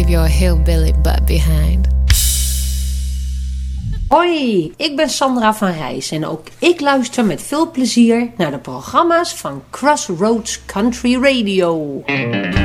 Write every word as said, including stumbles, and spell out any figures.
leave your hillbilly butt behind. Hoi, ik ben Sandra van Rijs en ook ik luister met veel plezier naar de programma's van Crossroads Country Radio.